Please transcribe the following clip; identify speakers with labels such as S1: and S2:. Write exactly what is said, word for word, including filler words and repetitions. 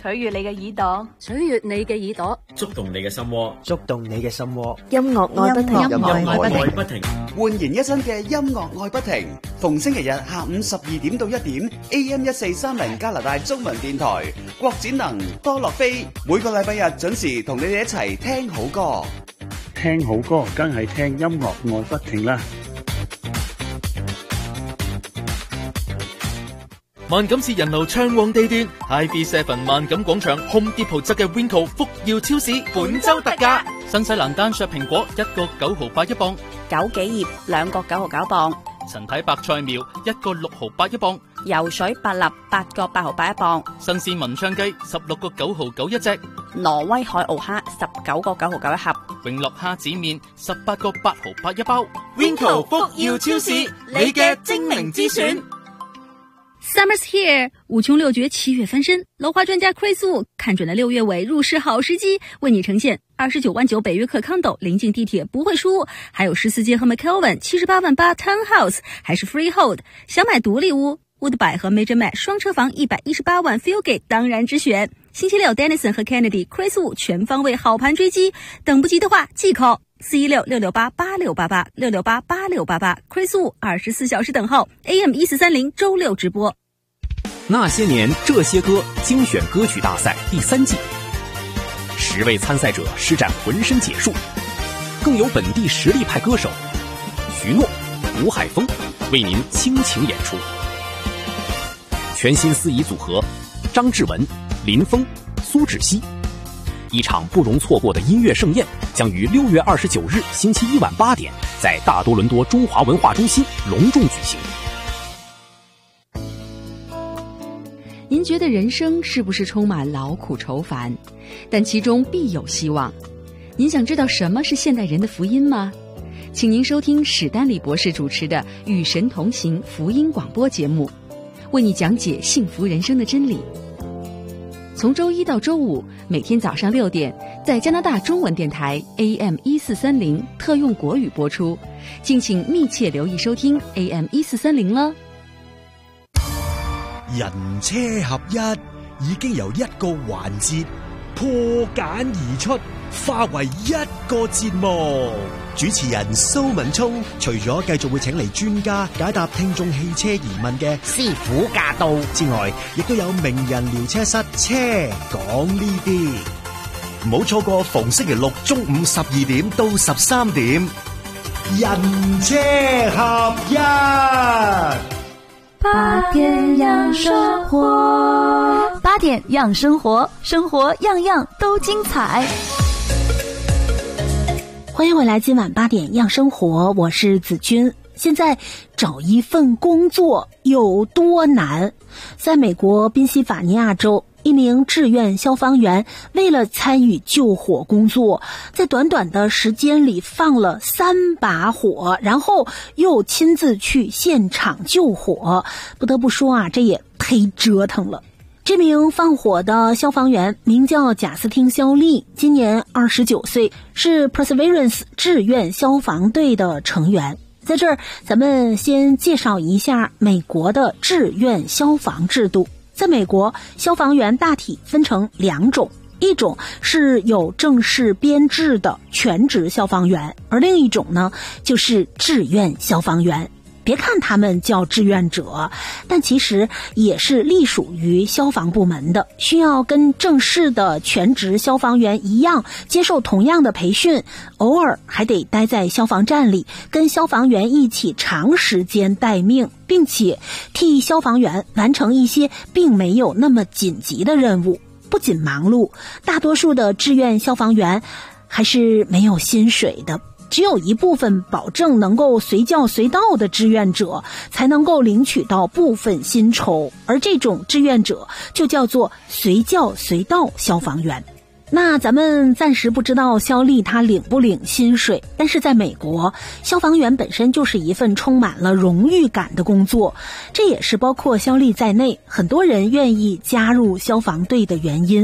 S1: 取悦你嘅耳朵，
S2: 取悦你嘅耳朵，
S3: 觸動你嘅心窩，
S4: 觸動你嘅心窩。
S5: 音樂愛不停，
S3: 音樂愛不停，
S6: 煥然一新嘅音樂愛不停。逢星期日下午十二點到一點 ，A M 一四三零加拿大中文電台，郭展能、多樂飛，每個禮拜日準時同你哋一齊聽好歌。
S7: 聽好歌，梗係聽音樂愛不停啦。
S8: 萬錦市人流暢旺地段 ，I B seven 萬錦廣場 Home Depot 側嘅 Winco 福耀超市本周特價，新西蘭單削蘋果一個九毫八一磅，
S9: 枸杞葉兩個九毫九磅，
S8: 陳體白菜苗一個六毫八一磅，
S9: 游水百立八個八毫八一磅，
S8: 新鮮文昌雞十六個九毫九一隻，
S9: 挪威海澳蝦十九個九毫九一盒，
S8: 永樂蝦子麵十八個八毫八一包。
S1: Winco 福耀超市，你嘅精明之選。
S10: Summer's here， 五窮六絕七月翻身，樓花專家 Chris Wu 看準了六月尾入市好時機，為你呈現二十九萬九北約克 condo， 臨近地鐵不會輸屋，還有十四街和 McKelvin 七十八萬八 townhouse， 還是 freehold。想買獨立屋 Woodbury 和 Major Matt 雙車房一百一十八萬 Fieldgate 當然之選。星期六 Dennison 和 Kennedy Chris Wu 全方位好盤追擊，等不及的話即 call四一六六六八八六八八六六八八六八八 Chris Wu 二十四小時等候 A M 一四三零周六直播。
S11: 那些年這些歌精選歌曲大賽第三季，十位參賽者施展渾身解數，更有本地實力派歌手徐諾、吳海峰為您傾情演出。全新司儀組合張志文、林峰、蘇芷曦，一場不容錯過的音樂盛宴將於六月二十九日星期一晚八點在大多倫多中華文化中心隆重舉行。
S2: 您覺得人生是不是充滿勞苦愁煩？但其中必有希望。您想知道什麼是現代人的福音嗎？請您收聽史丹利博士主持的《與神同行》福音廣播節目，為你講解幸福人生的真理。從周一到周五，每天早上六點，在加拿大中文電台 A M 一四三零特用國語播出，敬請密切留意收聽 A M 一四三零啦。
S12: 人車合一已經由一個環節破繭而出，化為一個節目。主持人蘇文聰除咗繼續會請嚟專家解答聽眾汽車疑問嘅師傅駕到之外，亦都有名人聊車室車講呢啲。唔好錯過逢星期六中午十二點到十三點，人車合一。
S13: 八點養生活，八點養生活，生活樣樣都精彩。
S14: 歡迎回來，今晚八點養生活，我是子君。現在找一份工作有多難？在美國賓夕法尼亞州，一名志願消防員為了參與救火工作，在短短的時間裏放了三把火，然後又親自去現場救火。不得不說啊，這也忒折騰了。這名放火的消防員名叫賈斯汀·肖利，今年二十九歲，是 Perseverance 志願消防隊的成員。在這兒，咱們先介紹一下美國的志願消防制度。在美國，消防員大體分成兩種，一種是有正式編制的全職消防員，而另一種呢，就是志願消防員。別看他們叫志願者，但其實也是隸屬於消防部門的，需要跟正式的全職消防員一樣接受同樣的培訓，偶爾還得待在消防站裡跟消防員一起長時間待命，並且替消防員完成一些並沒有那麼緊急的任務。不僅忙碌，大多數的志願消防員還是沒有薪水的，只有一部分保證能夠隨叫隨到的志願者才能夠領取到部分薪酬，而這種志願者就叫做隨叫隨到消防員。那咱們暫時不知道肖麗他領不領薪水，但是在美國，消防員本身就是一份充滿了榮譽感的工作，這也是包括肖麗在內很多人願意加入消防隊的原因。